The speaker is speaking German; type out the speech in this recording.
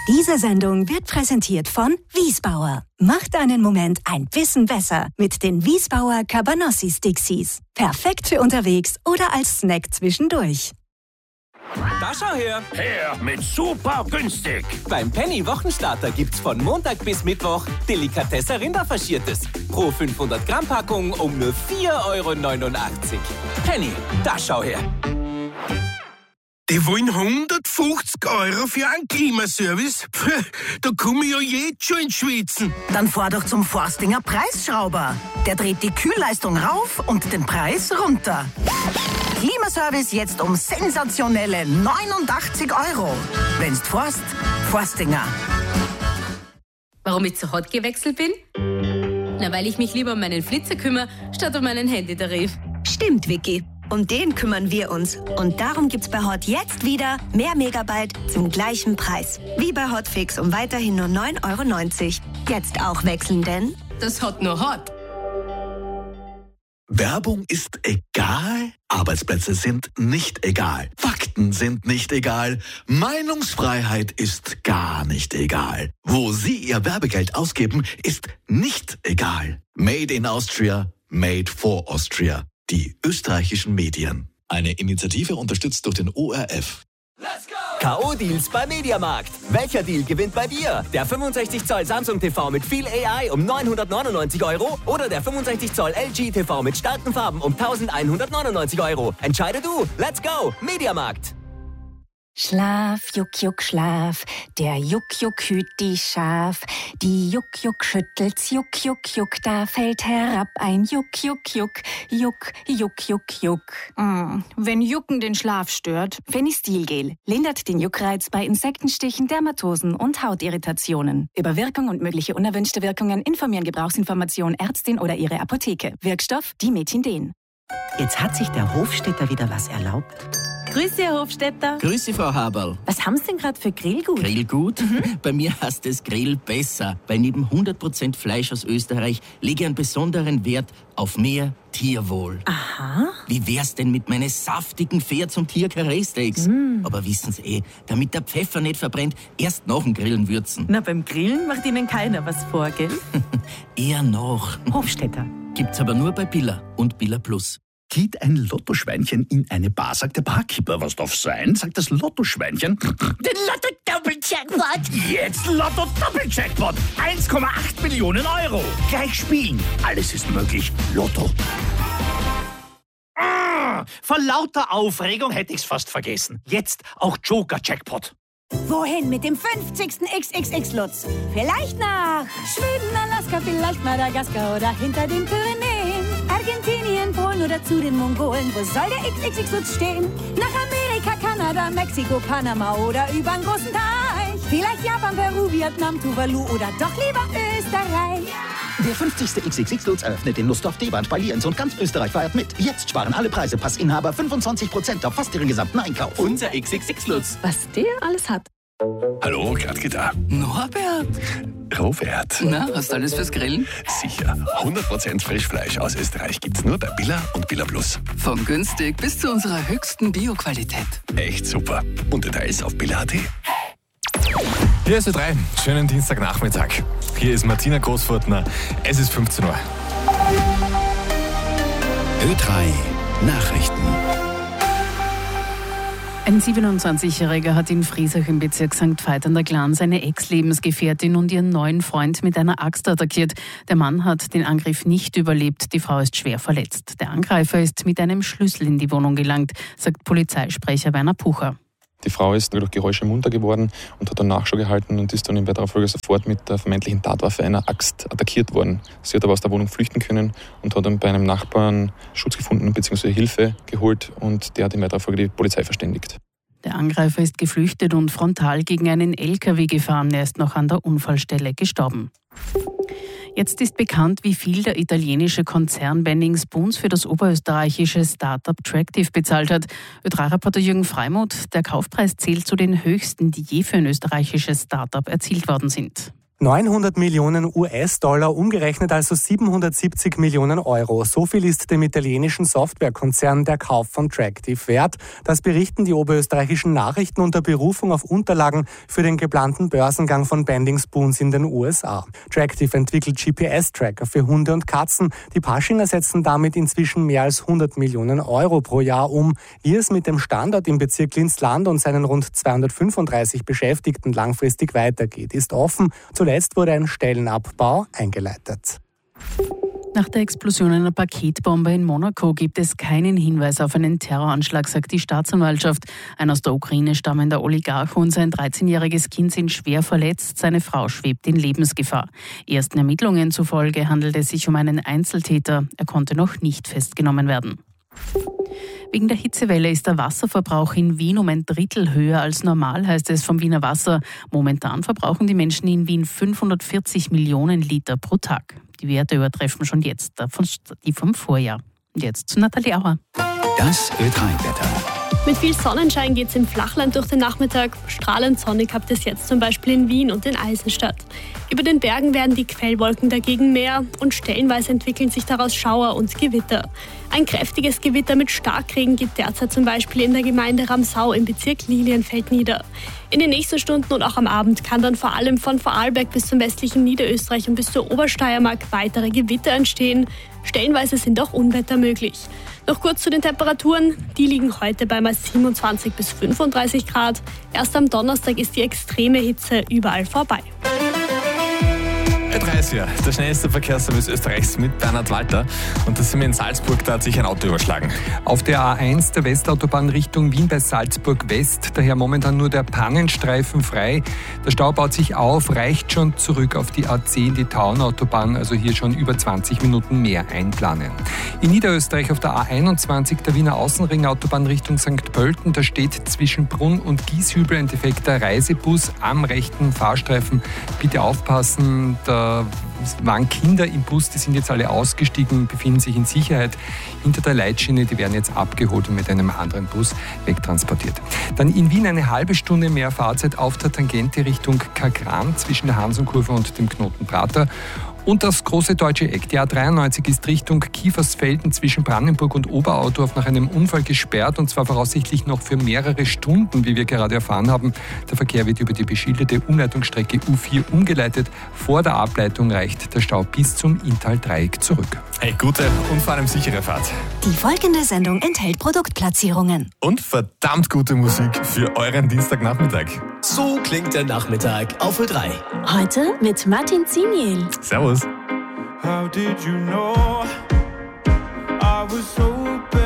Diese Sendung wird präsentiert von Wiesbauer. Macht einen Moment ein bisschen besser mit den Wiesbauer Cabanossi-Stixies. Perfekt für unterwegs oder als Snack zwischendurch. Da schau her! Her mit super günstig! Beim Penny Wochenstarter gibt's von Montag bis Mittwoch Delikatesse Rinderfaschiertes. Pro 500 Gramm Packung um nur 4,89 €. Penny, da schau her! Die wollen 150 € für einen Klimaservice? Da komme ich ja jetzt schon ins Schwitzen. Dann fahr doch zum Forstinger Preisschrauber. Der dreht die Kühlleistung rauf und den Preis runter. Klimaservice jetzt um sensationelle 89 €. Wenn's forst, Forstinger. Warum ich zu Hot gewechselt bin? Na, weil ich mich lieber um meinen Flitzer kümmere, statt um meinen Handytarif. Stimmt, Vicky. Um den kümmern wir uns. Und darum gibt's bei Hot jetzt wieder mehr Megabyte zum gleichen Preis. Wie bei Hotfix um weiterhin nur 9,90 €. Jetzt auch wechseln, denn Das Hot nur Hot. Werbung ist egal, Arbeitsplätze sind nicht egal, Fakten sind nicht egal, Meinungsfreiheit ist gar nicht egal. Wo Sie Ihr Werbegeld ausgeben, ist nicht egal. Made in Austria, made for Austria. Die österreichischen Medien. Eine Initiative unterstützt durch den ORF. K.O.-Deals bei Mediamarkt. Welcher Deal gewinnt bei dir? Der 65 Zoll Samsung TV mit viel AI um 999 € oder der 65 Zoll LG TV mit starken Farben um 1199 €. Entscheide du. Let's go. Mediamarkt. Schlaf, Juck, Juck, Schlaf, der Juck, Juck hüt die Schaf. Die Juck, Juck schüttelt's, Juck, Juck, Juck, da fällt herab ein Juck, Juck, Juck, Juck, Juck, Juck, Juck. Wenn Jucken den Schlaf stört, Fenistilgel lindert den Juckreiz bei Insektenstichen, Dermatosen und Hautirritationen. Über Wirkung und mögliche unerwünschte Wirkungen informieren Gebrauchsinformation Ärztin oder ihre Apotheke. Wirkstoff Dimetindin. Jetzt hat sich der Hofstädter wieder was erlaubt. Grüße, Herr Hofstädter. Grüße, Frau Haberl. Was haben Sie denn gerade für Grillgut? Grillgut? Bei mir heißt es Grill besser, weil neben 100% Fleisch aus Österreich lege ich einen besonderen Wert auf mehr Tierwohl. Aha. Wie wär's denn mit meinen saftigen Pferds- und Tier-Karree-Steaks? Aber wissen Sie damit der Pfeffer nicht verbrennt, erst nach dem Grillen würzen. Na, beim Grillen macht Ihnen keiner was vor, gell? Eher noch. Hofstädter. Gibt's aber nur bei Billa und Billa Plus. Geht ein Lottoschweinchen in eine Bar, sagt der Barkeeper, was darf sein? Sagt das Lottoschweinchen. Den Lotto-Doppel-Jackpot! Jetzt Lotto-Doppel-Jackpot! 1,8 Millionen €! Gleich spielen! Alles ist möglich. Lotto. Vor lauter Aufregung hätte ich's fast vergessen. Jetzt auch Joker-Jackpot. Wohin mit dem 50. XXX-Lutz? Vielleicht nach Schweden, Alaska, vielleicht Madagaskar oder hinter den Pyrenäen. Argentinien, Polen oder zu den Mongolen. Wo soll der XXX-Lutz stehen? Nach Amerika, Kanada, Mexiko, Panama oder übern großen Teich. Vielleicht Japan, Peru, Vietnam, Tuvalu oder doch lieber Österreich. Der 50. XXX-Lutz eröffnet in Lustdorf, Deband, bei Lienz und ganz Österreich feiert mit. Jetzt sparen alle Preise, Passinhaber 25% auf fast ihren gesamten Einkauf. Unser XXX-Lutz. Was der alles hat. Hallo, Gradke da. Norbert. Robert. Na, hast du alles fürs Grillen? Sicher. 100% Frischfleisch aus Österreich gibt's nur bei Billa und Billa Plus. Von günstig bis zu unserer höchsten Bio-Qualität. Echt super. Und Details auf billa.at. Hier ist Ö3. Schönen Dienstagnachmittag. Hier ist Martina Großfurtner. Es ist 15 Uhr. Ö3 Nachrichten. Ein 27-Jähriger hat in Friesach im Bezirk St. Veit an der Glan seine Ex-Lebensgefährtin und ihren neuen Freund mit einer Axt attackiert. Der Mann hat den Angriff nicht überlebt, die Frau ist schwer verletzt. Der Angreifer ist mit einem Schlüssel in die Wohnung gelangt, sagt Polizeisprecher Werner Pucher. Die Frau ist durch Geräusche munter geworden und hat dann Nachschau gehalten und ist dann in weiterer Folge sofort mit der vermeintlichen Tatwaffe einer Axt attackiert worden. Sie hat aber aus der Wohnung flüchten können und hat dann bei einem Nachbarn Schutz gefunden bzw. Hilfe geholt und der hat in weiterer Folge die Polizei verständigt. Der Angreifer ist geflüchtet und frontal gegen einen LKW gefahren. Er ist noch an der Unfallstelle gestorben. Jetzt ist bekannt, wie viel der italienische Konzern Bennings Buns für das oberösterreichische Start-up Tractive bezahlt hat. Ö3-Reporter Jürgen Freimuth, der Kaufpreis zählt zu den höchsten, die je für ein österreichisches Start-up erzielt worden sind. 900 Millionen US-Dollar, umgerechnet also 770 Millionen Euro. So viel ist dem italienischen Softwarekonzern der Kauf von Tractive wert. Das berichten die oberösterreichischen Nachrichten unter Berufung auf Unterlagen für den geplanten Börsengang von Bending Spoons in den USA. Tractive entwickelt GPS-Tracker für Hunde und Katzen. Die Paschinger setzen damit inzwischen mehr als 100 Millionen Euro pro Jahr um. Wie es mit dem Standort im Bezirk Linz-Land und seinen rund 235 Beschäftigten langfristig weitergeht, ist offen. Zuletzt wurde ein Stellenabbau eingeleitet. Nach der Explosion einer Paketbombe in Monaco gibt es keinen Hinweis auf einen Terroranschlag, sagt die Staatsanwaltschaft. Ein aus der Ukraine stammender Oligarch und sein 13-jähriges Kind sind schwer verletzt. Seine Frau schwebt in Lebensgefahr. Ersten Ermittlungen zufolge handelt es sich um einen Einzeltäter. Er konnte noch nicht festgenommen werden. Wegen der Hitzewelle ist der Wasserverbrauch in Wien um ein Drittel höher als normal, heißt es vom Wiener Wasser. Momentan verbrauchen die Menschen in Wien 540 Millionen Liter pro Tag. Die Werte übertreffen schon jetzt die vom Vorjahr. Und jetzt zu Nathalie Auer. Das Ö3-Wetter. Mit viel Sonnenschein geht es im Flachland durch den Nachmittag. Strahlend sonnig habt es jetzt zum Beispiel in Wien und in Eisenstadt. Über den Bergen werden die Quellwolken dagegen mehr und stellenweise entwickeln sich daraus Schauer und Gewitter. Ein kräftiges Gewitter mit Starkregen geht derzeit zum Beispiel in der Gemeinde Ramsau im Bezirk Lilienfeld nieder. In den nächsten Stunden und auch am Abend kann dann vor allem von Vorarlberg bis zum westlichen Niederösterreich und bis zur Obersteiermark weitere Gewitter entstehen. Stellenweise sind auch Unwetter möglich. Noch kurz zu den Temperaturen. Die liegen heute bei mal 27 bis 35 Grad. Erst am Donnerstag ist die extreme Hitze überall vorbei. Ö30, der schnellste Verkehrsservice Österreichs mit Bernhard Walter. Und da sind wir in Salzburg, da hat sich ein Auto überschlagen. Auf der A1 der Westautobahn Richtung Wien bei Salzburg West, daher momentan nur der Pannenstreifen frei. Der Stau baut sich auf, reicht schon zurück auf die A10, die Tauernautobahn, also hier schon über 20 Minuten mehr einplanen. In Niederösterreich auf der A21 der Wiener Außenringautobahn Richtung St. Pölten, da steht zwischen Brunn und Gieshübel ein defekter Reisebus am rechten Fahrstreifen. Bitte aufpassen, da waren Kinder im Bus, die sind jetzt alle ausgestiegen, befinden sich in Sicherheit hinter der Leitschiene, die werden jetzt abgeholt und mit einem anderen Bus wegtransportiert. Dann in Wien eine halbe Stunde mehr Fahrzeit auf der Tangente Richtung Kagran zwischen der Hansonkurve und dem Knoten Prater. Und das große deutsche Eck, die A93 ist Richtung Kiefersfelden zwischen Brandenburg und Oberaudorf nach einem Unfall gesperrt und zwar voraussichtlich noch für mehrere Stunden, wie wir gerade erfahren haben. Der Verkehr wird über die beschilderte Umleitungsstrecke U4 umgeleitet. Vor der Ableitung reicht der Stau bis zum Inntal-Dreieck zurück. Hey, gute und vor allem sichere Fahrt. Die folgende Sendung enthält Produktplatzierungen. Und verdammt gute Musik für euren Dienstagnachmittag. So klingt der Nachmittag auf Ö3. Heute mit Martin Ziniel. Servus. How did you know I was so bad?